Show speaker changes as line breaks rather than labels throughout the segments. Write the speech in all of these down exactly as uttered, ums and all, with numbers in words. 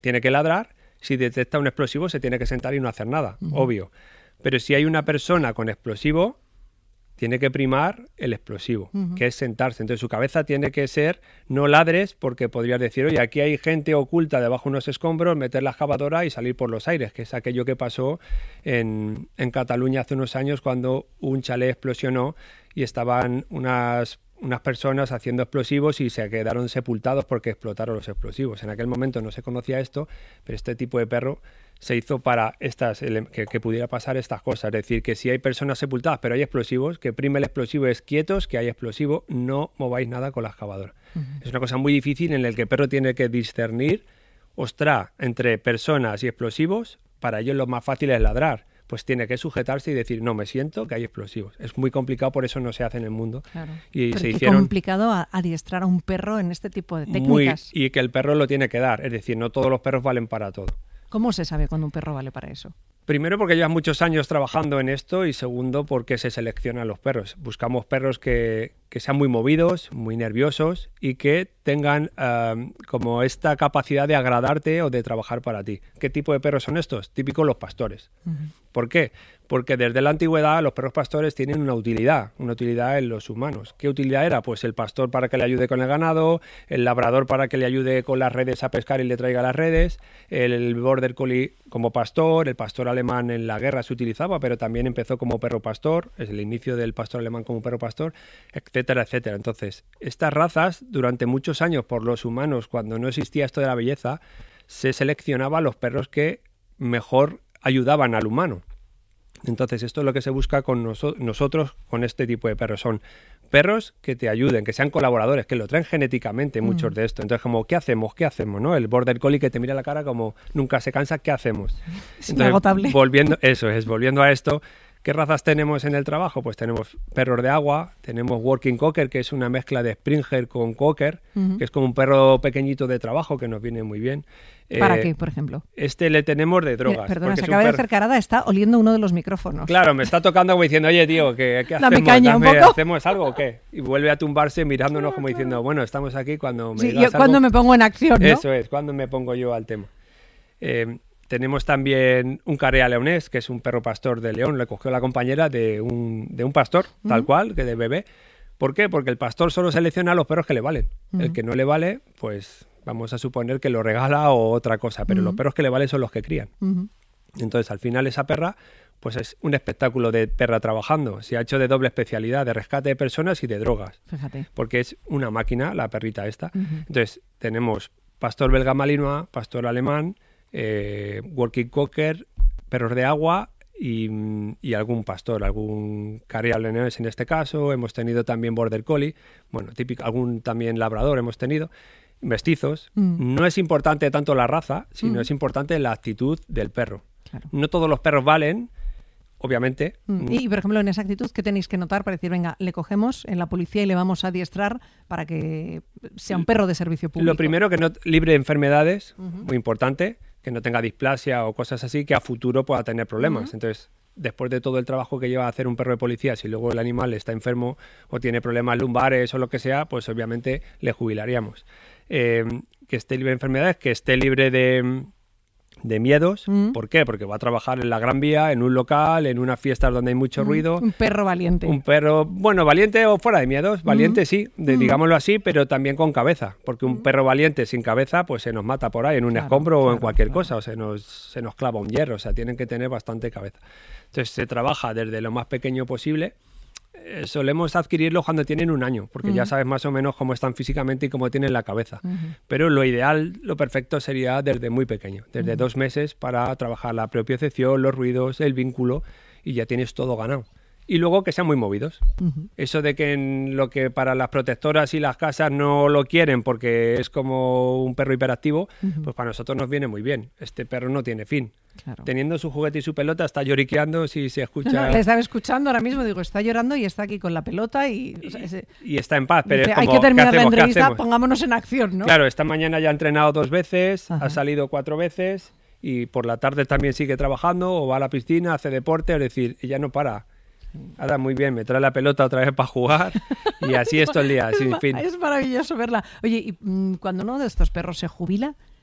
tiene que ladrar, si detecta un explosivo se tiene que sentar y no hacer nada, uh-huh. obvio. Pero si hay una persona con explosivo, tiene que primar el explosivo, uh-huh. que es sentarse. Entonces su cabeza tiene que ser, no ladres, porque podrías decir, oye, aquí hay gente oculta debajo de unos escombros, meter la excavadora y salir por los aires, que es aquello que pasó en, en Cataluña hace unos años cuando un chalet explosionó y estaban unas, unas personas haciendo explosivos y se quedaron sepultados porque explotaron los explosivos. En aquel momento no se conocía esto, pero este tipo de perro se hizo para estas que, que pudiera pasar estas cosas. Es decir, que si hay personas sepultadas pero hay explosivos, que prime el explosivo es quietos, que hay explosivo, no mováis nada con la excavadora. Uh-huh. Es una cosa muy difícil en la que el perro tiene que discernir, ostras, entre personas y explosivos. Para ellos lo más fácil es ladrar. Pues tiene que sujetarse y decir, no, me siento que hay explosivos. Es muy complicado, por eso no se hace en el mundo.
Claro.
Y
Pero
se
qué
hicieron
complicado a, adiestrar a un perro en este tipo de técnicas.
Muy, y que el perro lo tiene que dar. Es decir, no todos los perros valen para todo.
¿Cómo se sabe cuándo un perro vale para eso?
Primero porque llevas muchos años trabajando en esto y segundo porque se seleccionan los perros. Buscamos perros que, que sean muy movidos, muy nerviosos y que tengan uh, como esta capacidad de agradarte o de trabajar para ti. ¿Qué tipo de perros son estos? Típicos los pastores. Uh-huh. ¿Por qué? Porque desde la antigüedad los perros pastores tienen una utilidad, una utilidad en los humanos. ¿Qué utilidad era? Pues el pastor para que le ayude con el ganado, el labrador para que le ayude con las redes a pescar y le traiga las redes, el border collie como pastor, el pastor alemán en la guerra se utilizaba, pero también empezó como perro pastor, es el inicio del pastor alemán como perro pastor, etcétera, etcétera. Entonces, estas razas, durante muchos años por los humanos, cuando no existía esto de la belleza, se seleccionaban los perros que mejor ayudaban al humano. Entonces, esto es lo que se busca con noso- nosotros con este tipo de perros. Son perros que te ayuden, que sean colaboradores, que lo traen genéticamente muchos mm. de esto. Entonces, como, ¿qué hacemos? ¿Qué hacemos? ¿No? El border collie que te mira la cara como nunca se cansa, ¿qué hacemos?
Es inagotable.
Volviendo, eso es, volviendo a esto, ¿qué razas tenemos en el trabajo? Pues tenemos perros de agua, tenemos working cocker, que es una mezcla de Springer con cocker, uh-huh. que es como un perro pequeñito de trabajo que nos viene muy bien.
¿Para
eh,
qué, por ejemplo?
Este le tenemos de drogas.
Mira, perdona, se acaba de hacer carada, está oliendo uno de los micrófonos.
Claro, me está tocando como diciendo, oye, tío, ¿qué, qué
Dame
hacemos?
caña,
Dame,
un poco.
¿Hacemos algo o qué? Y vuelve a tumbarse mirándonos como diciendo, bueno, estamos aquí cuando me
sí,
digas
yo, cuando
algo.
me pongo en acción, ¿no?
Eso es, cuando me pongo yo al tema. Eh, Tenemos también un carrea leonés, que es un perro pastor de León. Le cogió la compañera de un, de un pastor, uh-huh. tal cual, que de bebé. ¿Por qué? Porque el pastor solo selecciona a los perros que le valen. Uh-huh. El que no le vale, pues vamos a suponer que lo regala o otra cosa. Pero uh-huh. los perros que le valen son los que crían. Uh-huh. Entonces, al final, esa perra pues es un espectáculo de perra trabajando. Se ha hecho de doble especialidad, de rescate de personas y de drogas.
Fíjate.
Porque es una máquina, la perrita esta.
Uh-huh.
Entonces, tenemos pastor belga malinois, pastor alemán, Eh, working cocker, perros de agua y, y algún pastor, algún carrea leonés en este caso. Hemos tenido también border collie, bueno, típico, algún también labrador hemos tenido, mestizos. Mm. No es importante tanto la raza, sino mm. es importante la actitud del perro. Claro. No todos los perros valen, obviamente.
Mm. Y, por ejemplo, en esa actitud, ¿qué tenéis que notar para decir, venga, le cogemos en la policía y le vamos a adiestrar para que sea un perro de servicio público?
Lo primero, que no libre de enfermedades, uh-huh. muy importante, que no tenga displasia o cosas así, que a futuro pueda tener problemas. Uh-huh. Entonces, después de todo el trabajo que lleva a hacer un perro de policía, si luego el animal está enfermo o tiene problemas lumbares o lo que sea, pues obviamente le jubilaríamos. Eh, que esté libre de enfermedades, que esté libre de... de miedos. Mm. ¿Por qué? Porque va a trabajar en la Gran Vía, en un local, en unas fiestas donde hay mucho mm. ruido.
Un perro valiente.
Un perro, bueno, valiente o fuera de miedos. Valiente mm. sí, de, mm. digámoslo así, pero también con cabeza. Porque un mm. perro valiente sin cabeza, pues se nos mata por ahí, en un claro, escombro claro, o en cualquier claro. cosa, o se nos, se nos clava un hierro. O sea, tienen que tener bastante cabeza. Entonces se trabaja desde lo más pequeño posible. Eh, solemos adquirirlos cuando tienen un año, porque uh-huh. ya sabes más o menos cómo están físicamente y cómo tienen la cabeza. Uh-huh. Pero lo ideal, lo perfecto sería desde muy pequeño, desde uh-huh. dos meses para trabajar la propiocepción, los ruidos, el vínculo, y ya tienes todo ganado. Y luego que sean muy movidos. Uh-huh. Eso de que en lo que para las protectoras y las casas no lo quieren porque es como un perro hiperactivo, uh-huh. pues para nosotros nos viene muy bien. Este perro no tiene fin. Claro. Teniendo su juguete y su pelota, está lloriqueando si se escucha...
No, no, le estaba escuchando ahora mismo, digo, está llorando y está aquí con la pelota y...
Y,
o sea, ese...
y está en paz, pero
dice,
es como,
hay que terminar la
hacemos,
entrevista, pongámonos en acción, ¿no?
Claro, esta mañana ya ha entrenado dos veces,
Ajá.
ha salido cuatro veces y por la tarde también sigue trabajando o va a la piscina, hace deporte, es decir, ella no para. Ahora muy bien, me trae la pelota otra vez para jugar y así es todo el día, sin fin.
Es maravilloso verla. Oye, y cuando uno de estos perros se jubila,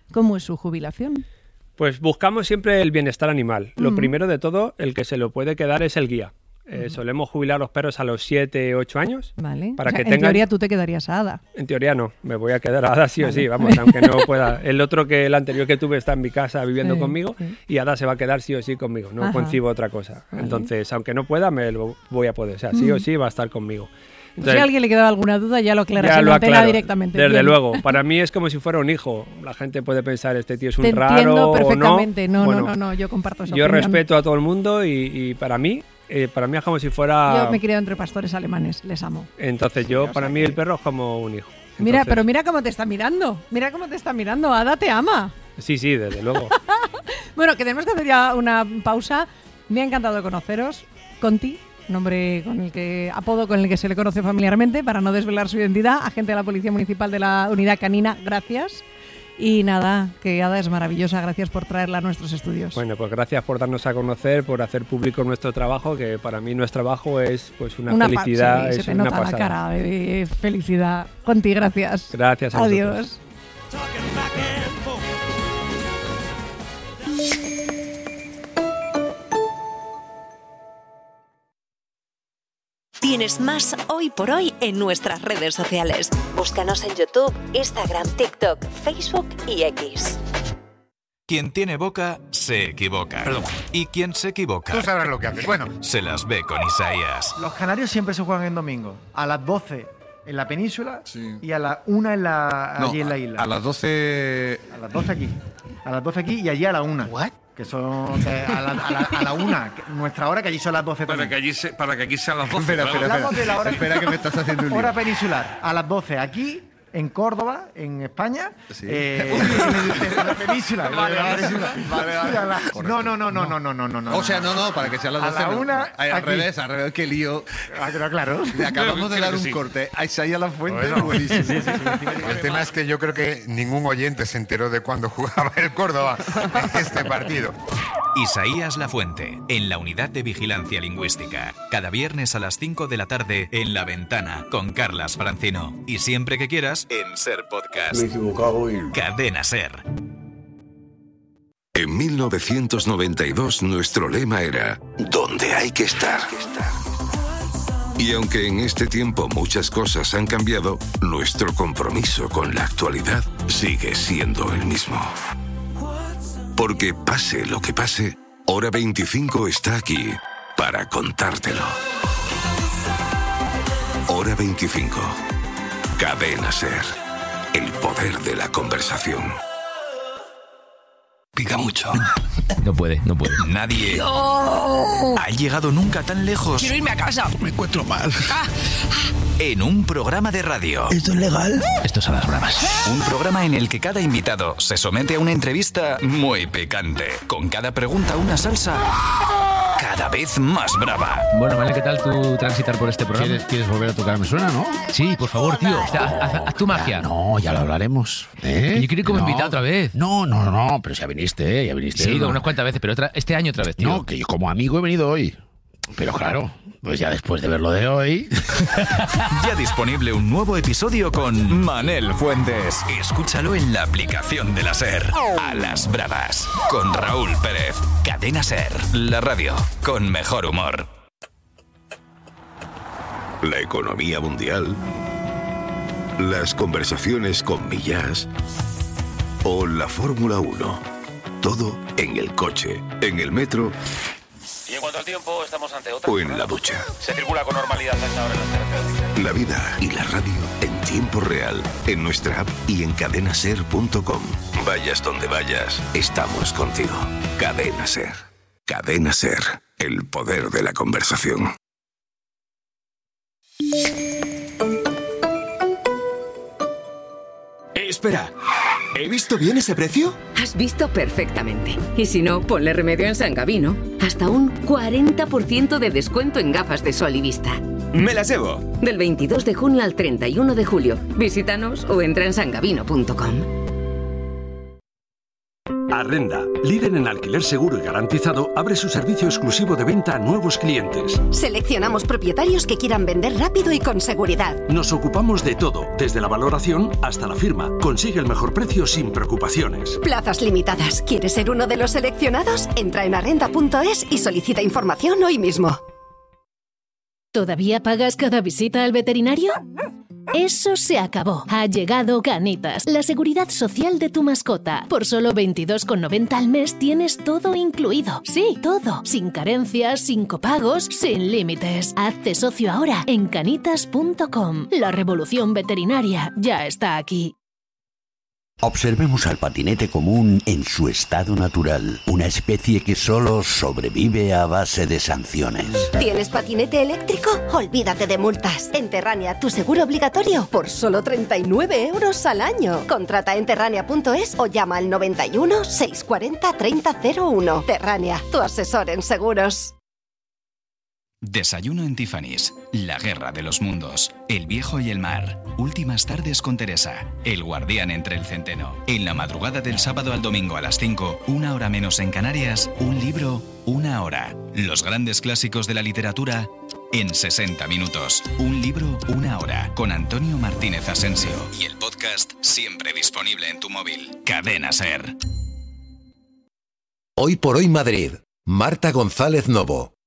¿Cómo es su jubilación?
Pues buscamos siempre el bienestar animal. Lo
Mm.
primero de todo, el que se lo puede quedar es el guía. Eh, solemos jubilar los perros a los siete, ocho años.
Vale.
Para
O sea,
que
en
tengan...
teoría tú te quedarías a Ada.
En teoría no, me voy a quedar a Ada sí o
Vale.
sí, vamos, aunque no pueda. El otro que el anterior que tuve está en mi casa viviendo
Sí,
conmigo
sí.
y Ada se va a quedar sí o sí conmigo, no
Ajá.
concibo otra cosa.
Vale.
Entonces, aunque no pueda, me lo voy a poder, o sea, sí o
Mm.
sí va a estar conmigo.
Si
Entonces,
a alguien le quedaba alguna duda, ya lo aclaras
ya
en
lo
antena
aclaro,
directamente.
desde
Bien.
luego. Para mí es como si fuera un hijo. La gente puede pensar, este tío es un
Te
raro
entiendo
o
perfectamente. No,
Bueno,
no, no, no, yo comparto esa
yo
opinión.
respeto a todo el mundo y, y para mí, eh, para mí es como si fuera...
Yo me he criado entre pastores alemanes, les amo.
Entonces yo, para mí el perro es como un hijo.
Mira,
Entonces,
pero mira cómo te está mirando. Mira cómo te está mirando. Ada te ama.
Sí, sí, desde luego.
Bueno, que tenemos que hacer ya una pausa. Me ha encantado conoceros. Conti, nombre con el que, apodo con el que se le conoce familiarmente, para no desvelar su identidad, agente de la Policía Municipal de la Unidad Canina, gracias. Y nada, que Ada es maravillosa, gracias por traerla a nuestros estudios.
Bueno, pues gracias por darnos a conocer, por hacer público nuestro trabajo, que para mí nuestro trabajo es pues una,
Una pa-
felicidad,
sí,
es
se te
una
nota
pasada.
la cara de felicidad. Conti, gracias.
Gracias a
Adiós.
vosotros.
Tienes más Hoy por Hoy en nuestras redes sociales. Búscanos en YouTube, Instagram, TikTok, Facebook y X.
Quien tiene boca, se equivoca.
Perdón.
Y quien se equivoca,
Tú sabrás lo que haces. Bueno,
se las ve con Isaías.
Los canarios siempre se juegan en domingo. A las doce en la península
Sí.
y a las una en la,
no,
allí en la
a-
isla.
A, las doce.
A las doce aquí. A las doce aquí y allí a la una.
¿What?
Que son que a, la, a, la, a la una. que nuestra hora, que allí son las doce
Para
también.
que, allí se, para que aquí sean las doce.
Espera,
claro.
espera,
Hablamos de la hora-
espera que me estás haciendo un lío.
Hora peninsular. A las doce aquí, en Córdoba, en España.
Sí.
eh, en, el- en la península.
Vale,
en la
vale,
península.
vale, vale.
Y a la-
Correcto.
No, no, no, no, no, no, no, no, no.
O sea, no, no, para que sean las
A
doce.
la
no.
una,
Ay, al
aquí.
revés, al revés, qué lío.
Ah, pero claro.
Le acabamos de
Creo
dar
que
un
sí.
corte a Isaías La Fuente.
Bueno,
buenísimo.
El tema es que yo creo que ningún oyente se enteró de cuando jugaba el Córdoba este partido.
Isaías Lafuente, en la Unidad de Vigilancia Lingüística. Cada viernes a las cinco de la tarde en La Ventana con Carlas Francino. Y siempre que quieras en Ser Podcast.
Me he equivocado y...
Cadena Ser.
En mil novecientos noventa y dos nuestro lema era ¿dónde hay que estar? Y aunque en este tiempo muchas cosas han cambiado, nuestro compromiso con la actualidad sigue siendo el mismo. Porque pase lo que pase, Hora veinticinco está aquí para contártelo. Hora veinticinco. Cadena Ser. El poder de la conversación.
Pica mucho.
No puede, no puede.
Nadie ha llegado nunca tan lejos.
Quiero irme a casa.
Me encuentro mal.
En un programa de radio.
¿Esto es legal? Esto es a las bravas.
Un programa en el que cada invitado se somete a una entrevista muy picante. Con cada pregunta una salsa cada vez más brava.
Bueno, vale, ¿qué tal tú transitar por este programa?
¿Quieres, ¿Quieres volver a tocar? ¿Me suena, no?
Sí, por favor, tío. Haz, haz- haz tu magia.
No, ya lo hablaremos. ¿Eh?
Que yo quiero ir como
No.
invitado otra vez.
No, no, no, pero ya viniste, ¿eh? Ya viniste.
Sí, he ido
no.
unas cuantas veces, pero otra, este año otra vez, tío.
No, que yo como amigo he venido hoy. Pero claro, pues ya después de ver lo de hoy...
Ya disponible un nuevo episodio con Manel Fuentes. Escúchalo en la aplicación de la SER. A las bravas. Con Raúl Pérez. Cadena SER. La radio con mejor humor.
La economía mundial, las conversaciones con Millás o la Fórmula uno. Todo en el coche, en el metro
Y en cuanto al tiempo, estamos ante otra.
o en la ducha.
Se circula con normalidad a esta hora en las carreteras.
La vida y la radio en tiempo real, en nuestra app y en cadena ser punto com. Vayas donde vayas, estamos contigo. Cadena Ser. Cadena Ser. El poder de la conversación.
Espera, ¿he visto bien ese precio?
Has visto perfectamente. Y si no, ponle remedio en San Gabino. Hasta un cuarenta por ciento de descuento en gafas de sol y vista.
Me las llevo.
Del veintidós de junio al treinta y uno de julio. Visítanos o entra en sangabino punto com.
Arrenda, líder en alquiler seguro y garantizado, abre su servicio exclusivo de venta a nuevos clientes.
Seleccionamos propietarios que quieran vender rápido y con seguridad.
Nos ocupamos de todo, desde la valoración hasta la firma. Consigue el mejor precio sin preocupaciones.
Plazas limitadas. ¿Quieres ser uno de los seleccionados? Entra en arrenda punto es y solicita información hoy mismo.
¿Todavía pagas cada visita al veterinario? Eso se acabó. Ha llegado Canitas, la seguridad social de tu mascota. Por solo veintidós con noventa al mes tienes todo incluido. Sí, todo. Sin carencias, sin copagos, sin límites. Hazte socio ahora en canitas punto com. La revolución veterinaria ya está aquí.
Observemos al patinete común en su estado natural, una especie que solo sobrevive a base de sanciones.
¿Tienes patinete eléctrico? Olvídate de multas. En Terrania, tu seguro obligatorio por solo treinta y nueve euros al año. Contrata en terrania punto es o llama al noventa y uno, seiscientos cuarenta, treinta cero uno. Terrania, tu asesor en seguros.
Desayuno en Tiffany's, la guerra de los mundos, el viejo y el mar, últimas tardes con Teresa, el guardián entre el centeno. En la madrugada del sábado al domingo a las cinco, una hora menos en Canarias, un libro, una hora. Los grandes clásicos de la literatura en sesenta minutos. Un libro, una hora, con Antonio Martínez Asensio. Y el podcast siempre disponible en tu móvil. Cadena SER.
Hoy por hoy Madrid. Marta González Novo.